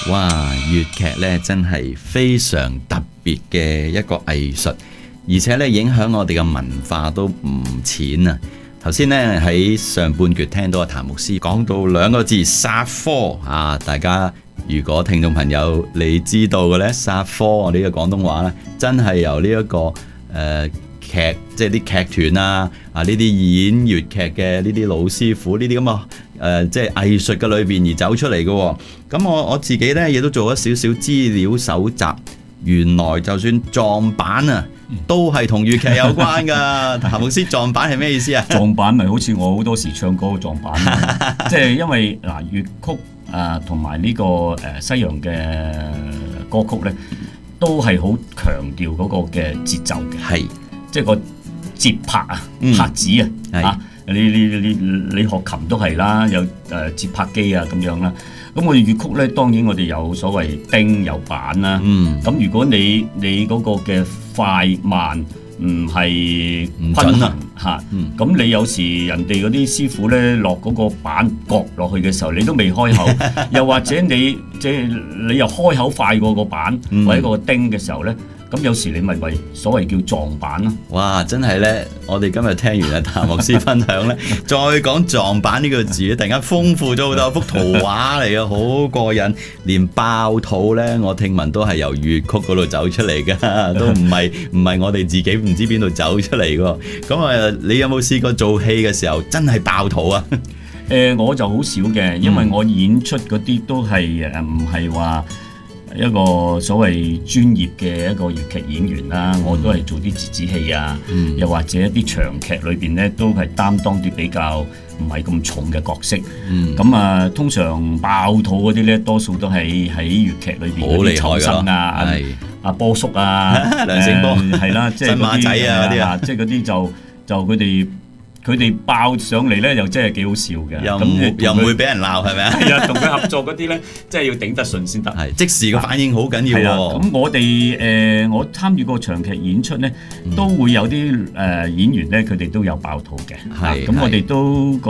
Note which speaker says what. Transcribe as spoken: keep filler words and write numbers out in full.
Speaker 1: 哇！粵劇咧真係非常特別嘅一個藝術，而且咧影響我哋嘅文化都唔淺啊！頭先咧喺上半段聽到阿譚牧師講到兩個字殺科啊，大家如果聽眾朋友你知道嘅咧，殺科我哋嘅廣東話咧，真係由呢、這、一個誒。呃劇即係啲劇團啊，啊呢啲演粵劇嘅呢啲老師傅呢啲咁啊誒，即係藝術嘅裏邊而走出嚟嘅、哦。咁我我自己咧亦都做咗少少資料搜集，原來就算撞板啊，都係同粵劇有關㗎。譚牧師，撞板係咩意思啊？
Speaker 2: 撞板咪好似我好多時唱歌撞板，即係因為嗱粵曲啊同埋呢個誒西洋嘅歌曲咧，都係好強調嗰個嘅節奏嘅。係。即係個節拍啊，拍子啊，嗯、啊，你你你你學琴都係啦，有誒節拍機啊咁樣啦。咁我哋粵曲咧，當然我哋有所謂丁有板啦。嗯。咁如果你你嗰個嘅快慢唔係均衡嚇，咁、啊嗯、你有時人哋嗰啲師傅咧落嗰個板割落去嘅時候，你都未開口，又或者你即係你又開口快過個板、嗯、或者個丁嘅時候咧。咁有時你咪為所謂叫撞板咯。哇！
Speaker 1: 真係咧，我哋今日聽完阿譚牧師分享咧，再講撞板呢個字咧，突然間豐富咗好多，幅圖畫嚟嘅，好過癮。連爆肚咧，我聽聞都係由粵曲嗰度走出嚟㗎，都唔係唔係我哋自己唔知邊度走出嚟㗎。咁啊，你有冇試過做戲嘅時候真係爆肚啊？
Speaker 2: 誒、呃，我就好少嘅，因為我演出嗰啲都係誒唔係話一個所謂專業嘅一個粵劇演員啦，嗯、我都係做啲折子戲啊，嗯、又或者一啲長劇裏邊咧，都係擔當啲比較唔係咁重嘅角色。咁、嗯、啊，通常爆肚嗰啲咧，多數都係喺粵劇裏邊嗰啲丑生啊，阿波叔啊，
Speaker 1: 梁醒波
Speaker 2: 係啦，即係
Speaker 1: 新馬仔啊嗰啲啊，
Speaker 2: 即係嗰啲就就佢哋。佢哋爆上嚟咧，又真係幾好笑嘅，
Speaker 1: 又唔又唔會俾人鬧，係咪啊？
Speaker 2: 係啊，同佢合作嗰啲咧，真係要頂得順先得。
Speaker 1: 係即時個反應好緊要喎。
Speaker 2: 咁我哋誒、呃，我參與過長劇演出咧，都會有啲誒、呃、演員咧，佢哋都有爆肚嘅。係，咁我哋都。